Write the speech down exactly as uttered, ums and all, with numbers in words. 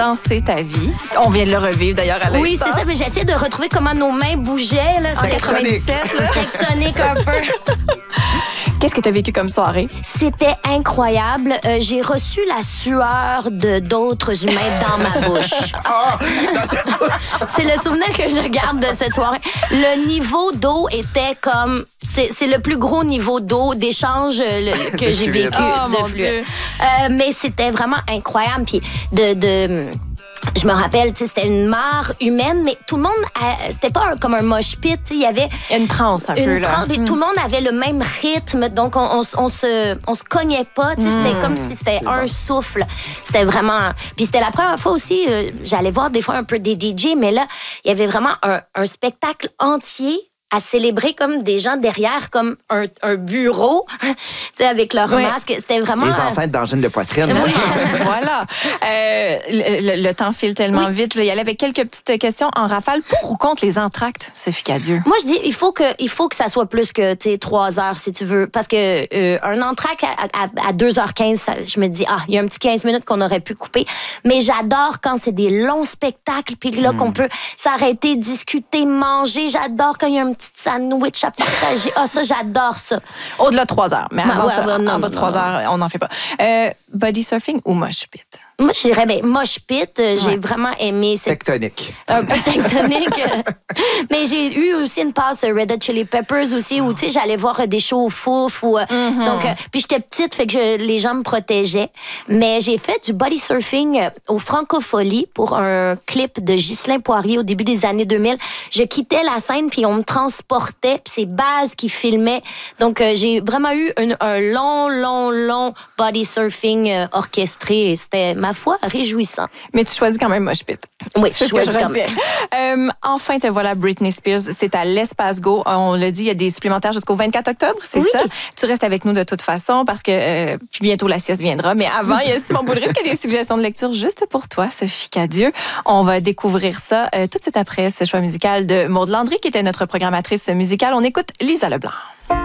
Danser ta vie. On vient de le revivre d'ailleurs à l'instant. Oui, c'est ça, mais j'essaie de retrouver comment nos mains bougeaient. Là, en quatre-vingt-dix-sept. Là. Tectonique un peu. Qu'est-ce que tu as vécu comme soirée? C'était incroyable. Euh, j'ai reçu la sueur de d'autres humains dans ma bouche. Ah, dans ta bouche. C'est le souvenir que je garde de cette soirée. Le niveau d'eau était comme... C'est, c'est le plus gros niveau d'eau d'échange le, que j'ai vécu oh, de fluide. Euh, mais c'était vraiment incroyable. Puis de... de je me rappelle, c'était une mare humaine, mais tout le monde, a, c'était pas un, comme un mosh pit. Il y avait une transe un une peu. Transe, là. Mm. Tout le monde avait le même rythme, donc on, on, on, se, on se cognait pas. Mm. C'était comme si c'était c'est un bon. souffle. C'était vraiment... Puis c'était la première fois aussi, euh, j'allais voir des fois un peu des D J, mais là, il y avait vraiment un, un spectacle entier à célébrer comme des gens derrière, comme un, un bureau, tu sais, avec leur oui. masque. C'était vraiment... Les enceintes d'angine de poitrine. Oui. Voilà. Euh, le, le, le temps file tellement oui. vite. Je vais y aller avec quelques petites questions en rafale. Pour ou contre les entr'actes, Sophie Cadieux? Moi, je dis, il faut que, il faut que ça soit plus que, tu sais, trois heures, si tu veux. Parce que euh, un entr'acte à, à, à deux heures quinze, ça, je me dis, ah, il y a un petit quinze minutes qu'on aurait pu couper. Mais j'adore quand c'est des longs spectacles, puis là, mm. qu'on peut s'arrêter, discuter, manger. J'adore quand il y a un petit sandwich à partager. Ah, ça, j'adore ça. Au-delà de trois heures. Mais avant ouais, ça, ouais, non, en bas de trois heures, on n'en fait pas. Euh, body surfing ou mosh pit? Moi, je dirais, ben, mosh pit, euh, j'ai ouais. vraiment aimé. Cette... Tectonique. Un peu tectonique. Mais j'ai eu aussi une passe Red Hot Chili Peppers aussi, où, tu sais, j'allais voir des shows fouf. Ou, mm-hmm. Donc, euh, puis j'étais petite, fait que je, les gens me protégeaient. Mais j'ai fait du body surfing au Francophonie pour un clip de Ghislain Poirier au début des années deux mille. Je quittais la scène, puis on me transportait, puis c'est Baz qui filmait. Donc, euh, j'ai vraiment eu une, un long, long, long body surfing euh, orchestré. Et c'était ma foi réjouissant. Mais tu choisis quand même mosh pit. Oui, c'est ce que je retiens. Euh, enfin, te voilà Britney Spears. C'est à l'Espace Go. On l'a dit, il y a des supplémentaires jusqu'au vingt-quatre octobre, c'est oui. ça? Tu restes avec nous de toute façon parce que euh, bientôt la sieste viendra. Mais avant, il y a Simon Boulris qui a des suggestions de lecture juste pour toi, Sophie Cadieux. On va découvrir ça euh, tout de suite après ce choix musical de Maude Landry, qui était notre programmatrice musicale. On écoute Lisa Leblanc.